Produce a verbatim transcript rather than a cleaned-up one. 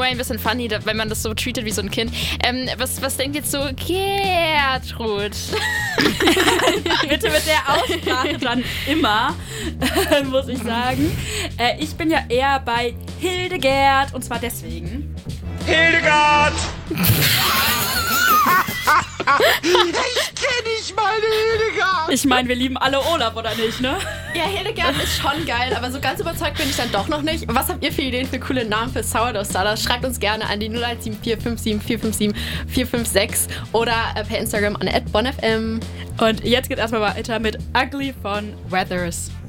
wobei ein bisschen funny, da, wenn man das so treatet wie so ein Kind. Ähm, was, was denkt jetzt so Gertrud? Bitte mit der Aussprache dann immer, muss ich sagen. Äh, ich bin ja eher bei Hildegard und zwar deswegen. Hildegard! Ich kenne nicht meine Hildegard! Ich meine, wir lieben alle Olaf, oder nicht, ne? Ja, Hildegard ist schon geil, aber so ganz überzeugt bin ich dann doch noch nicht. Was habt ihr für Ideen für coole Namen für Sourdough Starters? Schreibt uns gerne an die null eins sieben vier fünf sieben vier fünf sieben vier fünf sechs oder per Instagram an at bonfm. Und jetzt geht erstmal weiter mit Ugly von Weathers.